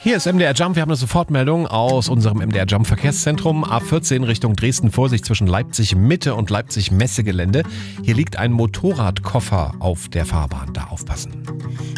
Hier ist MDR Jump. Wir haben eine Sofortmeldung aus unserem MDR Jump Verkehrszentrum. A14 Richtung Dresden. Vorsicht zwischen Leipzig Mitte und Leipzig Messegelände. Hier liegt ein Motorradkoffer auf der Fahrbahn. Da aufpassen.